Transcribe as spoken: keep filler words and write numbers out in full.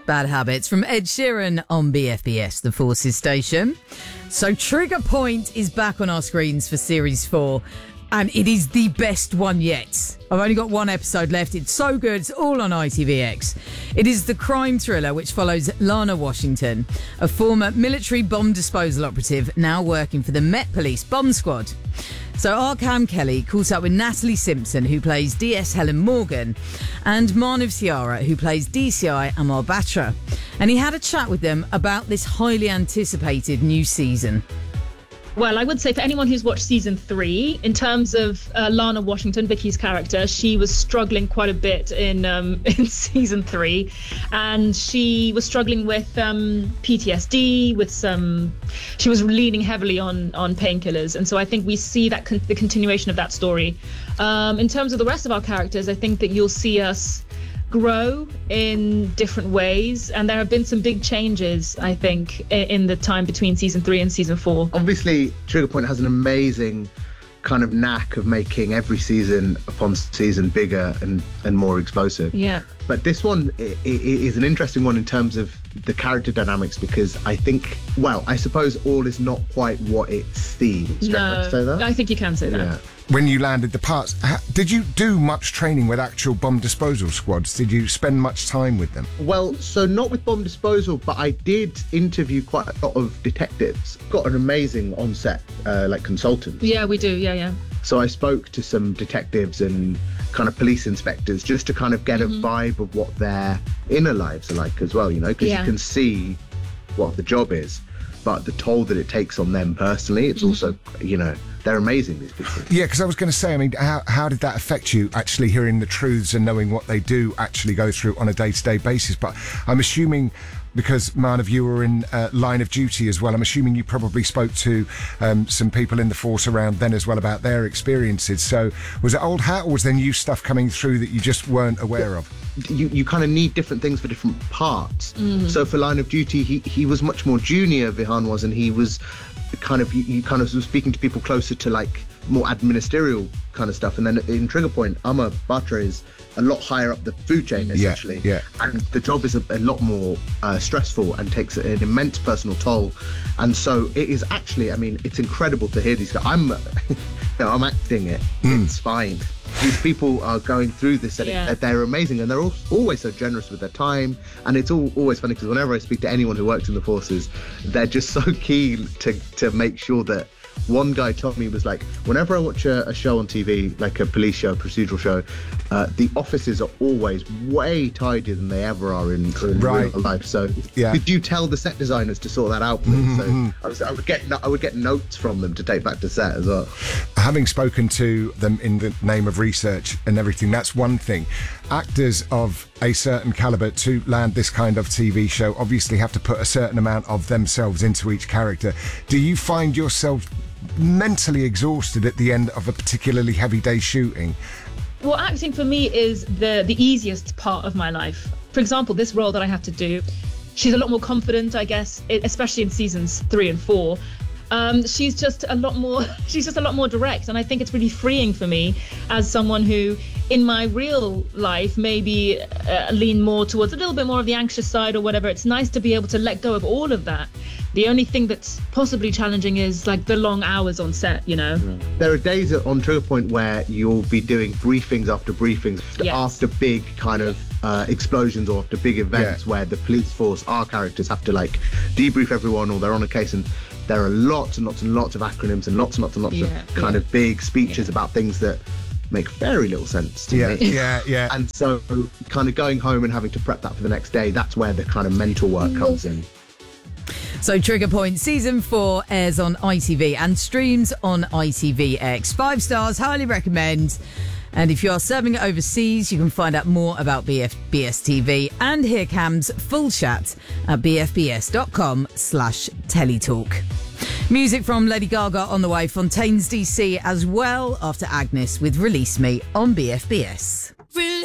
Bad Habits from Ed Sheeran on B F B S, the Forces station. So Trigger Point is back on our screens for Series four, and it is the best one yet. I've only got one episode left. It's so good. It's all on I T V X. It is the crime thriller which follows Lana Washington, a former military bomb disposal operative now working for the Met Police bomb squad. So Arkham Kelly caught up with Natalie Simpson, who plays D S Helen Morgan, and Manav Ciara, who plays D C I Amar Batra. And he had a chat with them about this highly anticipated new season. Well, I would say for anyone who's watched season three, in terms of uh, Lana Washington, Vicky's character, she was struggling quite a bit in um, in season three, and she was struggling with um, P T S D, with some. She was leaning heavily on on painkillers, and so I think we see that con- the continuation of that story. Um, in terms of the rest of our characters, I think that you'll see us grow in different ways, and there have been some big changes, I think, in the time between season three and season four. Obviously, Trigger Point has an amazing kind of knack of making every season upon season bigger and, and more explosive. Yeah. But this one i- i- is an interesting one in terms of the character dynamics, because I think, well, I suppose all is not quite what it seems. Do you reckon I can say that? I think you can say that. Yeah. When you landed the parts, ha- did you do much training with actual bomb disposal squads? Did you spend much time with them? Well, so not with bomb disposal, but I did interview quite a lot of detectives. Got an amazing on-set, uh, like consultant. Yeah, we do. Yeah, yeah. So I spoke to some detectives and kind of police inspectors just to kind of get mm-hmm. a vibe of what their inner lives are like as well, you know, because yeah. you can see what the job is, but the toll that it takes on them personally, it's mm-hmm. also, you know, they're amazing, these people. Yeah, because I was going to say, I mean, how, how did that affect you, actually hearing the truths and knowing what they do actually go through on a day-to-day basis? But I'm assuming, because Manav, you were in uh, line of duty as well, I'm assuming you probably spoke to um, some people in the force around then as well about their experiences. So was it old hat, or was there new stuff coming through that you just weren't aware of? You, you kind of need different things for different parts. Mm-hmm. So for line of duty, he, he was much more junior, Vihan was, and he was kind of, he kind of was speaking to people closer to like more administerial kind of stuff. And then in Trigger Point, Amar Batra is a lot higher up the food chain, essentially. Yeah, yeah. And the job is a, a lot more uh, stressful and takes an immense personal toll. And so it is actually, I mean, it's incredible to hear these guys. I'm, you know, I'm acting it. Mm. It's fine. These people are going through this, and yeah. it, they're amazing, and they're all, always so generous with their time. And it's all always funny, because whenever I speak to anyone who works in the forces, they're just so keen to to make sure that. One guy told me, was like, whenever I watch a, a show on T V, like a police show, procedural show, uh, the offices are always way tidier than they ever are in, in right. real life. So yeah. could you tell the set designers to sort that out, please? Mm-hmm. So I, was, I would get I would get notes from them to take back to set as well. Having spoken to them in the name of research and everything, that's one thing. Actors of a certain caliber to land this kind of T V show obviously have to put a certain amount of themselves into each character. Do you find yourself mentally exhausted at the end of a particularly heavy day shooting? Well, acting for me is the the easiest part of my life. For example, this role that I have to do, she's a lot more confident, I guess, especially in seasons three and four. Um, she's just a lot more, she's just a lot more direct. And I think it's really freeing for me as someone who, in my real life, maybe uh, lean more towards a little bit more of the anxious side or whatever. It's nice to be able to let go of all of that. The only thing that's possibly challenging is like the long hours on set, you know? There are days on Trigger Point where you'll be doing briefings after briefings, yes. after big kind of uh, explosions or after big events yeah. where the police force, our characters, have to like debrief everyone, or they're on a case, and there are lots and lots and lots of acronyms and lots and lots and lots yeah, of kind yeah. of big speeches yeah. about things that make very little sense to yeah, me. Yeah, yeah. And so kind of going home and having to prep that for the next day, that's where the kind of mental work comes in. So Trigger Point Season four airs on I T V and streams on I T V X. Five stars, highly recommend. And if you are serving it overseas, you can find out more about B F B S T V and hear Cam's full chat at bfbs.com slash teletalk. Music from Lady Gaga on the way, Fontaine's D C as well, after Agnes with Release Me on B F B S.